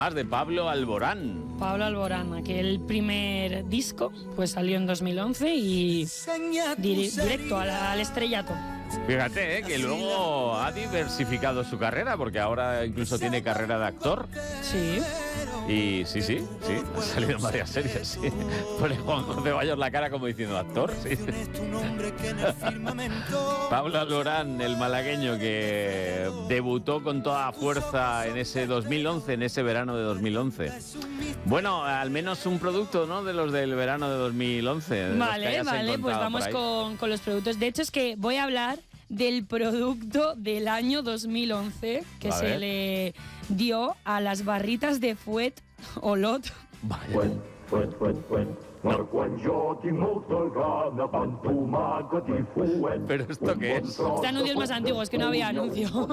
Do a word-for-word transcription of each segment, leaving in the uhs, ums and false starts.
de Pablo Alborán. Pablo Alborán, aquel primer disco, pues salió en dos mil once y dir directo al, al estrellato. Fíjate, ¿eh? que luego ha diversificado su carrera, porque ahora incluso tiene carrera de actor. Sí. Y sí, sí, sí, ha salido en varias series, sí. Pone Juan José Bayos la cara como diciendo actor, sí. Pablo Alborán, el malagueño que debutó con toda fuerza en ese dos mil once, en ese verano de dos mil once. Bueno, al menos un producto, ¿no?, de los del verano de dos mil once. Vale, vale, pues vamos con, con los productos. De hecho, es que voy a hablar del producto del año dos mil once que a se ver. le dio a las barritas de Fuet Olot. Vaya. Fuet, fuet, fuet. No. ¿Pero esto qué es? Este anuncio es más antiguo, es que no había anuncio.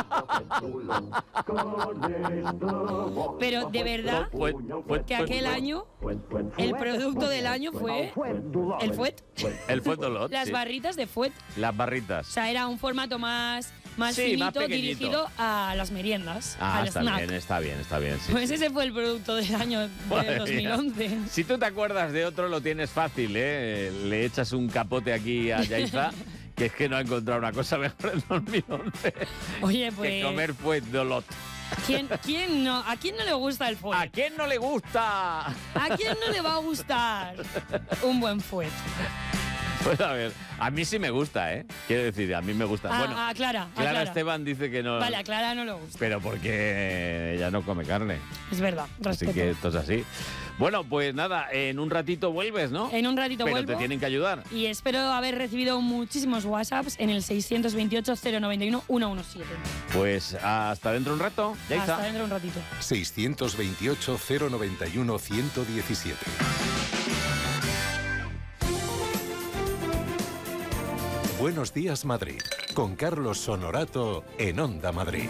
Pero de verdad que aquel año el producto del año fue el Fuet. El Fuet Olot. Las sí. barritas de Fuet. Las barritas. O sea, era un formato más, más sí, finito, más dirigido a las meriendas, ah, al está snack. bien, está bien, está bien. Sí, pues sí. ese fue el producto del año de dos mil once. Si tú te acuerdas de otro, lo tienes fácil, ¿eh? Le echas un capote aquí a Yaiza, que es que no ha encontrado una cosa mejor en dos mil once. Oye, pues... que comer Fuet de Olot. ¿Quién, quién no, ¿A quién no le gusta el Fuet? ¿A quién no le gusta? ¿A quién no le va a gustar un buen Fuet? Pues a ver, a mí sí me gusta, ¿eh? Quiero decir, a mí me gusta. Ah, bueno, ah, Clara, Clara, Clara Esteban dice que no. Vale, a Clara no le gusta. Pero porque ella no come carne. Es verdad, respeto. Así que esto es así. Bueno, pues nada, en un ratito vuelves, ¿no? En un ratito Pero vuelvo. te tienen que ayudar. Y espero haber recibido muchísimos WhatsApps en el seiscientos veintiocho, cero noventa y uno, ciento diecisiete. Pues hasta dentro de un rato. Yaiza. Hasta dentro de un ratito. seiscientos veintiocho, cero noventa y uno, ciento diecisiete. Buenos días, Madrid, con Carlos Sonorato en Onda Madrid.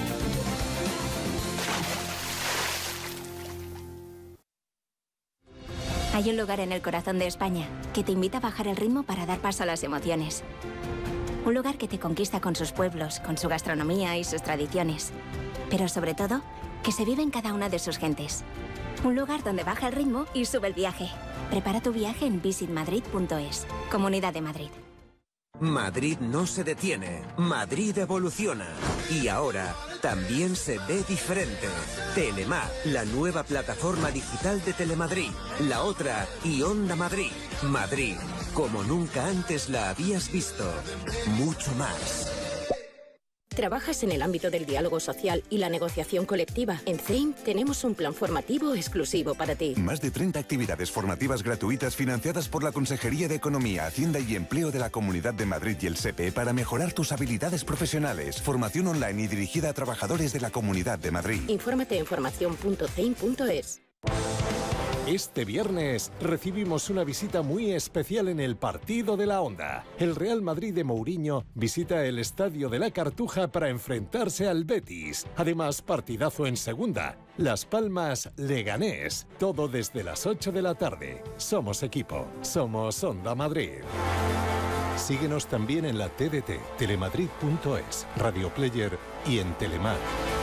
Hay un lugar en el corazón de España que te invita a bajar el ritmo para dar paso a las emociones. Un lugar que te conquista con sus pueblos, con su gastronomía y sus tradiciones. Pero sobre todo, que se vive en cada una de sus gentes. Un lugar donde baja el ritmo y sube el viaje. Prepara tu viaje en visit madrid punto es. Comunidad de Madrid. Madrid no se detiene, Madrid evoluciona y ahora también se ve diferente. Telemar, la nueva plataforma digital de Telemadrid, la otra y Onda Madrid. Madrid, como nunca antes la habías visto, mucho más. ¿Trabajas en el ámbito del diálogo social y la negociación colectiva? En C E I M tenemos un plan formativo exclusivo para ti. Más de treinta actividades formativas gratuitas financiadas por la Consejería de Economía, Hacienda y Empleo de la Comunidad de Madrid y el S E P E para mejorar tus habilidades profesionales. Formación online y dirigida a trabajadores de la Comunidad de Madrid. Infórmate en formación punto ceim punto es. Este viernes recibimos una visita muy especial en el partido de la Onda. El Real Madrid de Mourinho visita el Estadio de la Cartuja para enfrentarse al Betis. Además, partidazo en segunda. Las Palmas Leganés. Todo desde las ocho de la tarde. Somos equipo. Somos Onda Madrid. Síguenos también en la T D T, telemadrid punto es, Radio Player y en Telemar.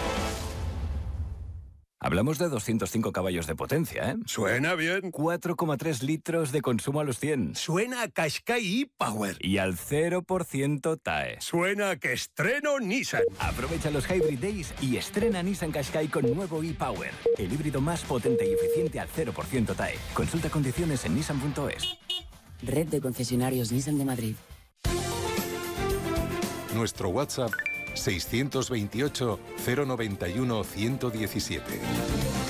Hablamos de doscientos cinco caballos de potencia, ¿eh? Suena bien. cuatro coma tres litros de consumo a los cien. Suena a Qashqai e-Power. Y al cero por ciento T A E. Suena a que estreno Nissan. Aprovecha los Hybrid Days y estrena Nissan Qashqai con nuevo e-Power. El híbrido más potente y eficiente al cero por ciento T A E. Consulta condiciones en nissan punto es. Red de concesionarios Nissan de Madrid. Nuestro WhatsApp seiscientos veintiocho, cero noventa y uno, ciento diecisiete.